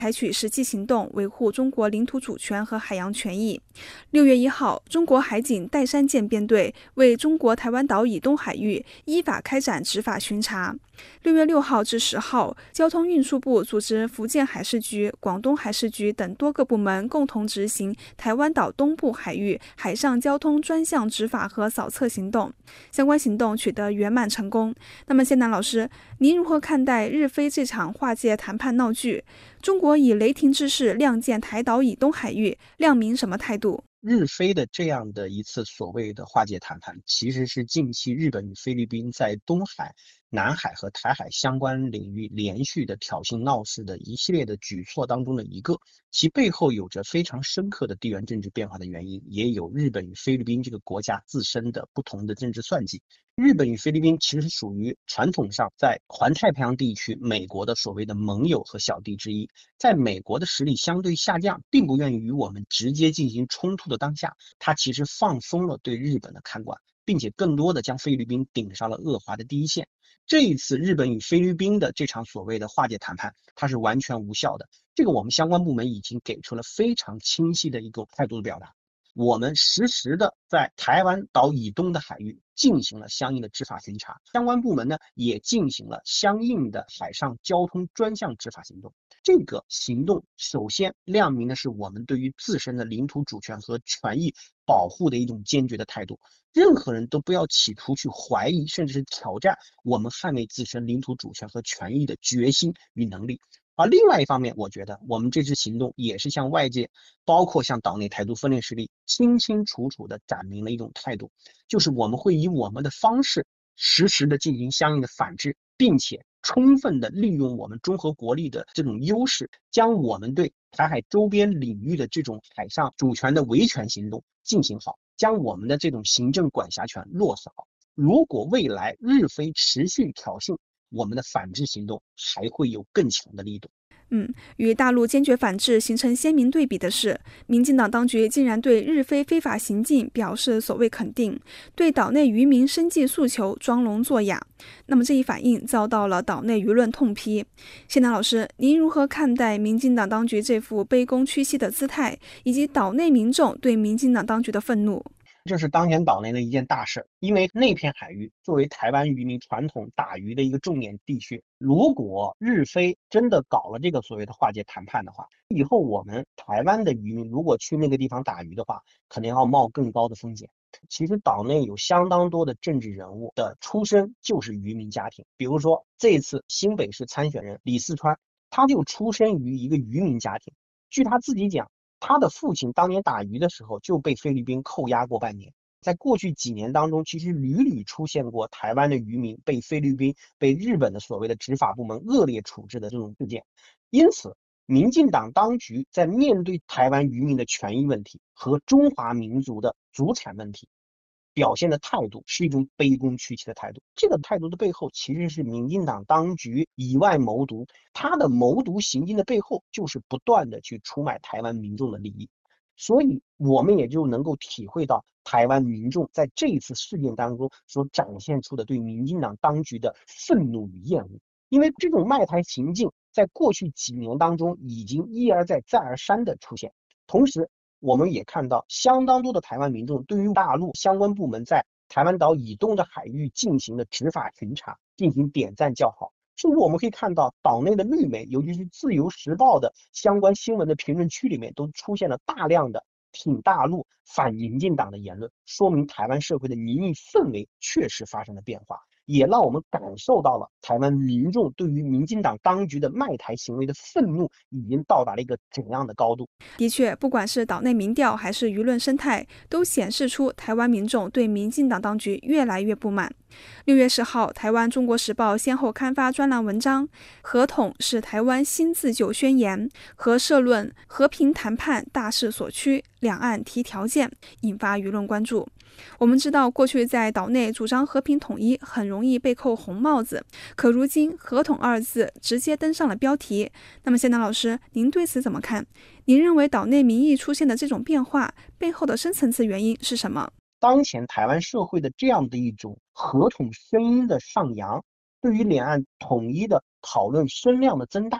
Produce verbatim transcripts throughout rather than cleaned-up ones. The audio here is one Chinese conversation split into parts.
采取实际行动维护中国领土主权和海洋权益。六月一号，中国海警岱山舰编队为中国台湾岛以东海域依法开展执法巡查。六月六号至十号，交通运输部组织福建海事局、广东海事局等多个部门共同执行台湾岛东部海域海上交通专项执法和扫测行动，相关行动取得圆满成功。那么谢楠老师，您如何看待日菲这场划界谈判闹剧？中国以雷霆之势亮剑台岛以东海域，亮明什么态度？ 日菲的这样的一次所谓的划界谈判，其实是近期日本与菲律宾在东海、南海和台海相关领域连续的挑衅闹事的一系列的举措当中的一个，其背后有着非常深刻的地缘政治变化的原因，也有日本与菲律宾这个国家自身的不同的政治算计。日本与菲律宾其实属于传统上在环太平洋地区美国的所谓的盟友和小弟之一，在美国的实力相对下降，并不愿意与我们直接进行冲突的当下，它其实放松了对日本的看管，并且更多的将菲律宾顶上了恶华的第一线。这一次日本与菲律宾的这场所谓的划界谈判，它是完全无效的。这个我们相关部门已经给出了非常清晰的一个态度的表达。我们实时的在台湾岛以东的海域进行了相应的执法巡查，相关部门呢也进行了相应的海上交通专项执法行动。这个行动首先亮明的是我们对于自身的领土主权和权益保护的一种坚决的态度，任何人都不要企图去怀疑甚至是挑战我们捍卫自身领土主权和权益的决心与能力。而另外一方面，我觉得我们这次行动也是向外界，包括向岛内台独分裂势力清清楚楚地展明了一种态度，就是我们会以我们的方式实时地进行相应的反制，并且充分地利用我们综合国力的这种优势，将我们对台海周边领域的这种海上主权的维权行动进行好，将我们的这种行政管辖权落实好。如果未来日菲持续挑衅，我们的反制行动还会有更强的力度。 嗯，与大陆坚决反制形成鲜明对比的是，民进党当局竟然对日菲非法行径表示所谓肯定，对岛内渔民生计诉求装聋作哑。那么这一反应遭到了岛内舆论痛批。谢楠老师，您如何看待民进党当局这副卑躬屈膝的姿态，以及岛内民众对民进党当局的愤怒？ 这是当前岛内的一件大事，因为那片海域作为台湾渔民传统打鱼的一个重点地区，如果日菲真的搞了这个所谓的划界谈判的话，以后我们台湾的渔民如果去那个地方打鱼的话，肯定要冒更高的风险。其实岛内有相当多的政治人物的出身就是渔民家庭，比如说这次新北市参选人李四川，他就出身于一个渔民家庭，据他自己讲，他的父亲当年打鱼的时候就被菲律宾扣押过半年。在过去几年当中，其实屡屡出现过台湾的渔民被菲律宾、被日本的所谓的执法部门恶劣处置的这种事件。因此，民进党当局在面对台湾渔民的权益问题和中华民族的主产问题，表现的态度是一种卑躬屈膝的态度。这个态度的背后，其实是民进党当局以外谋独，他的谋独行径的背后，就是不断的去出卖台湾民众的利益。所以我们也就能够体会到台湾民众在这一次事件当中所展现出的对民进党当局的愤怒与厌恶。因为这种卖台行径在过去几年当中已经一而再再而三的出现，同时我们也看到相当多的台湾民众对于大陆相关部门在台湾岛以东的海域进行的执法巡查进行点赞叫好。甚至我们可以看到岛内的绿媒，尤其是自由时报的相关新闻的评论区里面都出现了大量的挺大陆反民进党的言论，说明台湾社会的民意氛围确实发生了变化，也让我们感受到了台湾民众对于民进党当局的卖台行为的愤怒已经到达了一个怎样的高度。 的确，不管是岛内民调还是舆论生态，都显示出台湾民众对民进党当局越来越不满。六月十号，台湾《中国时报》先后刊发专栏文章，合统是台湾新自救宣言和社论和平谈判大势所趋，两岸提条件，引发舆论关注。我们知道，过去在岛内主张和平统一很容易被扣红帽子，可如今合统二字直接登上了标题。那么谢楠老师，您对此怎么看？您认为岛内民意出现的这种变化背后的深层次原因是什么？ 当前台湾社会的这样的一种合统声音的上扬，对于两岸统一的讨论声量的增大，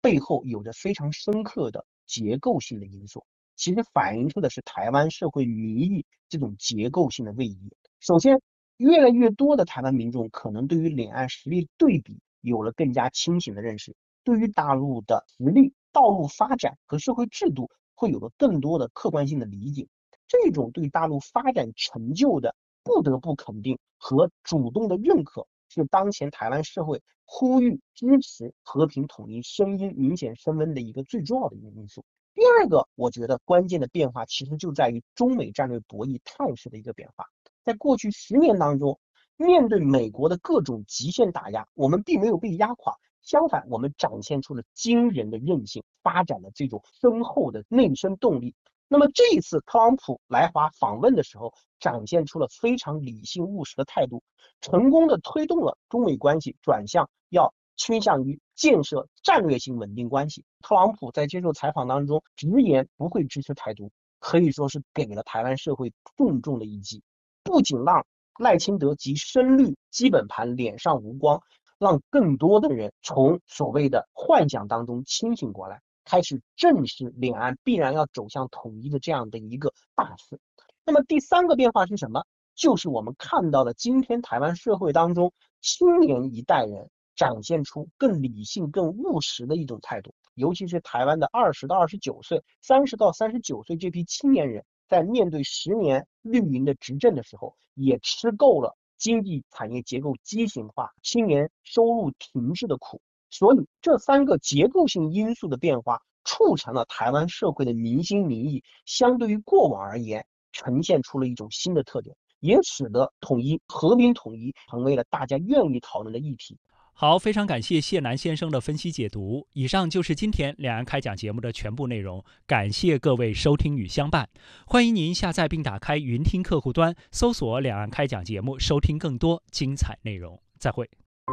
背后有着非常深刻的结构性的因素，其实反映出的是台湾社会民意这种结构性的位移。首先，越来越多的台湾民众可能对于两岸实力对比有了更加清醒的认识，对于大陆的实力、道路发展和社会制度会有了更多的客观性的理解。这种对大陆发展成就的不得不肯定和主动的认可，是当前台湾社会呼吁支持和平统一声音明显升温的一个最重要的一个因素。第二个，我觉得关键的变化其实就在于中美战略博弈态势的一个变化。在过去十年当中，面对美国的各种极限打压，我们并没有被压垮，相反，我们展现出了惊人的韧性，发展了这种深厚的内生动力。那么这一次特朗普来华访问的时候，展现出了非常理性务实的态度，成功的推动了中美关系转向要倾向于建设战略性稳定关系。特朗普在接受采访当中直言不会支持台独，可以说是给了台湾社会重重的一击，不仅让赖清德及深绿基本盘脸上无光，让更多的人从所谓的幻想当中清醒过来，开始正视两岸必然要走向统一的这样的一个大势。那么第三个变化是什么？就是我们看到了今天台湾社会当中青年一代人展现出更理性、更务实的一种态度，尤其是台湾的二十到二十九岁、三十到三十九岁这批青年人，在面对十年绿营的执政的时候，也吃够了经济产业结构畸形化、青年收入停滞的苦。所以这三个结构性因素的变化，促成了台湾社会的民心民意相对于过往而言呈现出了一种新的特点，也使得统一、和平统一成为了大家愿意讨论的议题。 好，非常感谢谢南先生的分析解读。以上就是今天两岸开讲节目的全部内容，感谢各位收听与相伴。欢迎您下载并打开云听客户端，搜索两岸开讲节目，收听更多精彩内容。再会。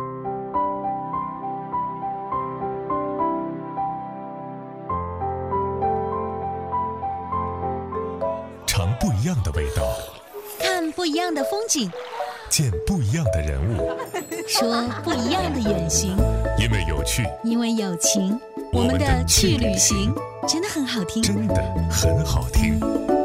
尝不一样的味道， 看不一样的风景， 见不一样的人物， 说不一样的远行。 因为有趣， 因为有情，我们的去旅行真的很好听， 真的很好听。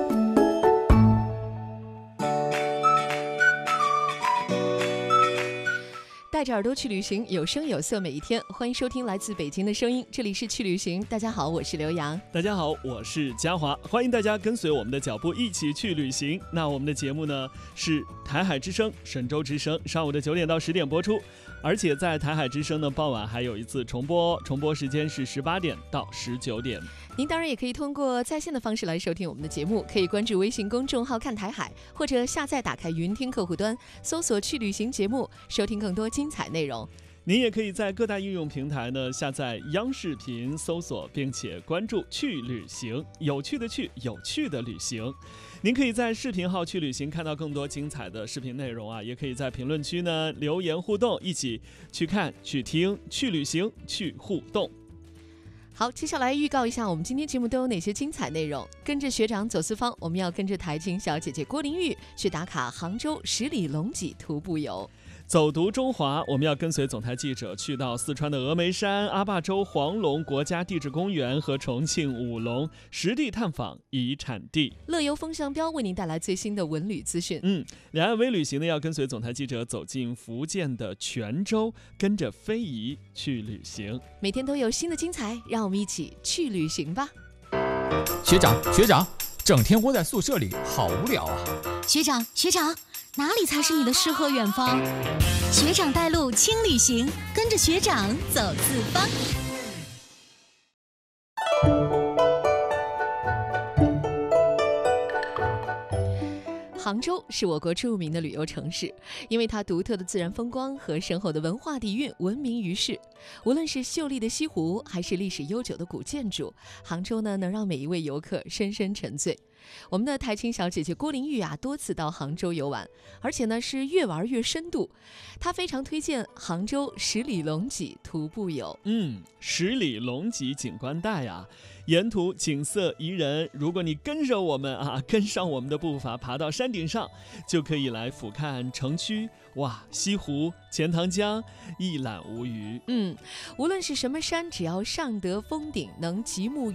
带着耳朵去旅行，有声有色每一天。欢迎收听来自北京的声音，这里是去旅行。大家好，我是刘洋。 大家好，我是嘉华。欢迎大家跟随我们的脚步一起去旅行。那我们的节目呢是台海之声、神州之声，上午的九点到十点播出。而且在台海之声呢，傍晚还有一次重播，重播时间是十八点到十九点。 您当然也可以通过在线的方式来收听我们的节目，可以关注微信公众号看台海，或者下载打开云听客户端，搜索去旅行节目，收听更多精彩内容。 您也可以在各大应用平台呢下载央视频，搜索并且关注去旅行，有趣的去，有趣的旅行。您可以在视频号去旅行看到更多精彩的视频内容啊，也可以在评论区呢留言互动，一起去看、去听、去旅行、去互动。 好，接下来预告一下我们今天节目都有哪些精彩内容。跟着学长走四方，我们要跟着台青小姐姐郭玲玉去打卡杭州十里龙脊徒步游。 走读中华，我们要跟随总台记者去到四川的峨眉山、阿坝州黄龙国家地质公园和重庆武隆，实地探访遗产地。 乐游风向标为您带来最新的文旅资讯。 嗯，两岸微旅行呢，要跟随总台记者走进福建的泉州，跟着非遗去旅行。 每天都有新的精彩，让我们一起去旅行吧。 学长，学长，整天窝在宿舍里，好无聊啊！ 学长，学长。哪里才是你的诗和远方？学长带路轻旅行，跟着学长走四方。 杭州是我国著名的旅游城市，因为它独特的自然风光和深厚的文化底蕴闻名于世。无论是秀丽的西湖，还是历史悠久的古建筑，杭州呢能让每一位游客深深沉醉。 我们的台青小姐姐郭玲玉啊，多次到杭州游玩，而且呢是越玩越深度。她非常推荐杭州十里龙脊徒步游。 嗯，十里龙脊景观带啊，沿途景色宜人。如果你跟着我们啊，跟上我们的步伐，爬到山顶上，就可以来俯瞰城区，哇，西湖、钱塘江，一览无余。 嗯，无论是什么山，只要上得峰顶，能极目